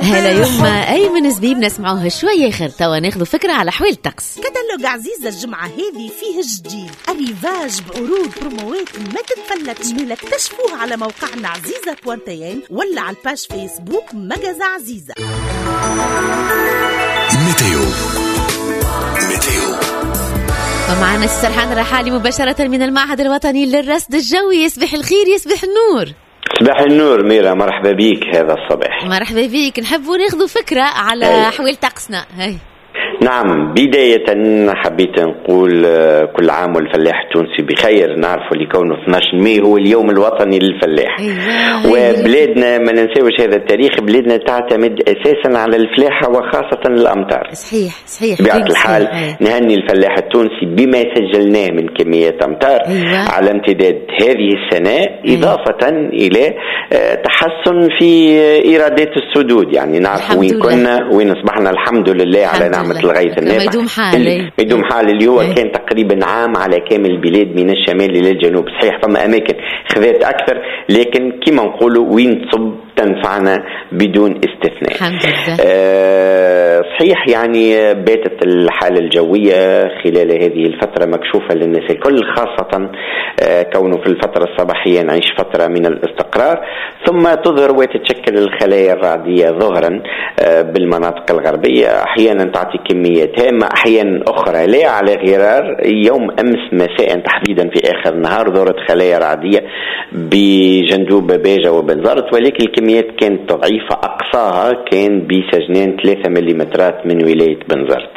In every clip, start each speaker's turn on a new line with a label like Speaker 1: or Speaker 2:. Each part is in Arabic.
Speaker 1: هلا يما أيمن زبيب نسمعوها شوية خير توا ناخذوا فكرة على حوال الطقس.
Speaker 2: كتالوج عزيزة الجمعة هذه فيه جديد الريفاج بعروض بروموات ما تتفلتش، نكتشفوها على موقعنا عزيزة.1 ولا على الباج فيسبوك مجازة عزيزة.
Speaker 3: ميتيو
Speaker 1: ومعنا السرحان رحالي مباشرة من المعهد الوطني للرصد الجوي. يصبح الخير يصبح النور.
Speaker 4: صباح النور ميرا، مرحبا بيك هذا الصباح.
Speaker 1: مرحبا بيك. نحبوا ناخذوا فكرة على حوال طقسنا. هاي
Speaker 4: نعم، بداية حبيت نقول كل عام والفلاح التونسي بخير. نعرفوا اللي كونه 12 ماي هو اليوم الوطني للفلاح. وبلادنا ما ننساوش هذا التاريخ، بلادنا تعتمد أساسا على الفلاحة وخاصة الأمطار.
Speaker 1: صحيح
Speaker 4: بطبيعة الحال نهني الفلاح التونسي بما سجلناه من كميات أمطار على امتداد هذه السنة، إضافة إلى تحسن في إيرادات السدود. يعني نعرف وين كنا وين أصبحنا، الحمد لله على نعمة الغيث النافع. يدوم حال اللي هو كان تقريبا عام على كامل البلاد من الشمال الى الجنوب. صحيح فما اماكن خذت اكثر، لكن كما نقولوا وين تصب تنفعنا بدون استثناء.
Speaker 1: الحمد لله.
Speaker 4: صحيح يعني باتت الحالة الجوية خلال هذه الفترة مكشوفة للناس الكل، خاصة كونه في الفترة الصباحية نعيش فترة من الاستقرار، ثم تظهر وتتشكل الخلايا الرعدية ظهرا بالمناطق الغربية، أحيانا تعطي كميات هامة، أحيانا أخرى لا. على غرار يوم أمس مساء تحديدا في آخر النهار ظهرت خلايا رعدية بجندوب باجة وبنزرت، ولكن الكميات كانت ضعيفة، أقصاها كان بسجنان 3 مليمترات من ولاية بنزرت.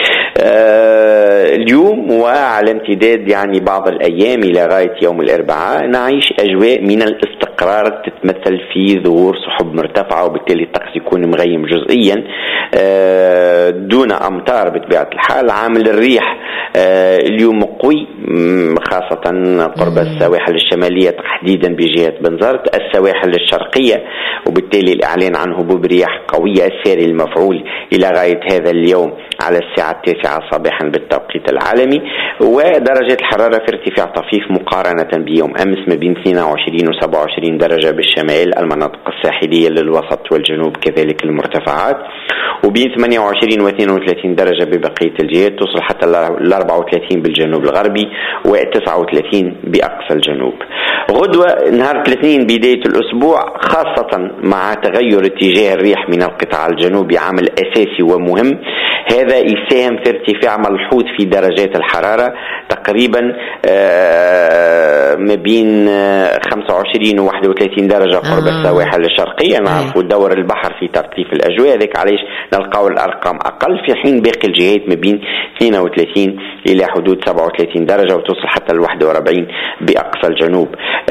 Speaker 4: اليوم وعلى امتداد يعني بعض الأيام إلى غاية يوم الأربعاء نعيش أجواء من الاستقرار تتمثل في ظهور سحب مرتفعة، وبالتالي الطقس يكون مغيم جزئيا دون أمطار بطبيعة الحال. عامل الريح اليوم قوي، خاصة قرب السواحل الشمالية تحديدا بجهة بنزرت، السواحل الشرقية، وبالتالي الإعلان عن هبوب رياح قوية الساري المفعول إلى غاية هذا اليوم على الساعة 9 صباحا بالتوقيت العالمي. ودرجة الحرارة في ارتفاع طفيف مقارنة بيوم أمس ما بين 22 و 27 درجة بالشمال، المناطق الساحلية للوسط والجنوب كذلك المرتفعات، وبين 28 و 32 درجة ببقية الجهات، توصل حتى ل 34 بالجنوب الغربي و 39 بأقصى الجنوب. غدوة نهار الاثنين بداية الأسبوع، خاصة مع تغير اتجاه الريح من القطاع الجنوبي عامل أساسي ومهم، هذا يساهم في ارتفاع ملحوظ في درجات الحرارة تقريبا ما بين 25 و 31 درجة قرب السواحل الشرقية. نعرف دور البحر في ترطيف الأجواء، ذلك عليش نلقاو الأرقام أقل، في حين باقي الجهات ما بين 32 إلى حدود 37 درجة وتوصل حتى ل 41 بأقصى الجنوب.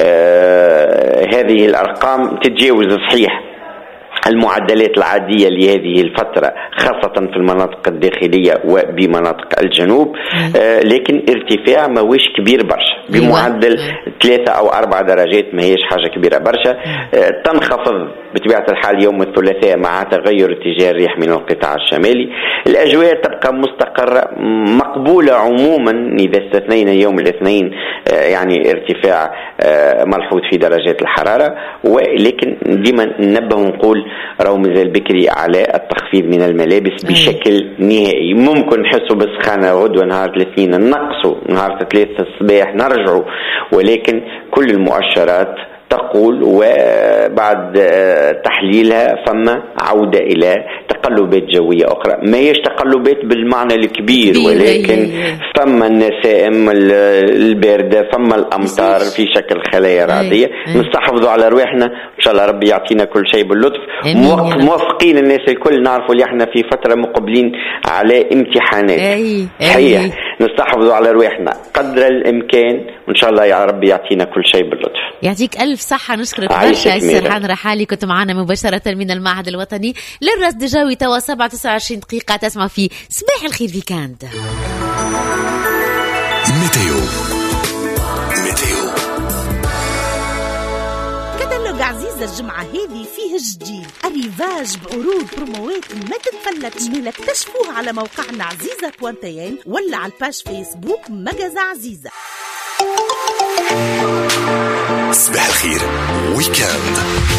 Speaker 4: هذه الأرقام تتجاوز صحيح المعدلات العادية لهذه الفترة، خاصة في المناطق الداخلية وبمناطق الجنوب، لكن ارتفاع ما ويش كبير برشا، بمعدل 3 أو 4 درجات، ما هيش حاجة كبيرة برشا. تنخفض بطبيعة الحال يوم الثلاثاء مع تغير اتجاه الريح من القطاع الشمالي. الأجواء تبقى مستقرة مقبولة عموما إذا استثنينا يوم الاثنين يعني ارتفاع ملحوظ في درجات الحرارة، ولكن ديما ننبه ونقول راهو مازال بكري على التخفيض من الملابس بشكل نهائي. ممكن نحسوا بسخانة غدوة نهار الاثنين، نقصوا نهار 3 الصباح نرجعوا، ولكن كل المؤشرات تقول وبعد تحليلها فما عودة إلى تقلبات جوية أخرى، ما هيش تقلبات بالمعنى الكبير، ولكن فما النسائم الباردة، فما الأمطار في شكل خلايا رعدية. نستحفظوا على رواحنا إن شاء الله ربي يعطينا كل شيء باللطف. موفقين الناس الكل، نعرفوا اللي احنا في فترة مقبلين على امتحانات. صحيح نستحفظوا على رواحنا قدر الإمكان، وإن شاء الله يا ربي يعطينا كل شيء باللطف.
Speaker 1: يعطيك ألف صحة. نشكرك برشا السرحان رحالي، كنت معنا مباشرة من المعهد الوطني للرصد الجوي. توا 27 دقيقة تسمع في صباح الخير فيكاند.
Speaker 3: ميتيو
Speaker 2: كتالوج عزيزة الجمعة هذه فيه جديد الريفاج بعروض بروموات ما تتفلتش، نكتشفوها على موقعنا عزيزة.1 ولا على الباج فيسبوك مجازة عزيزة.
Speaker 3: صباح الخير ويكاند.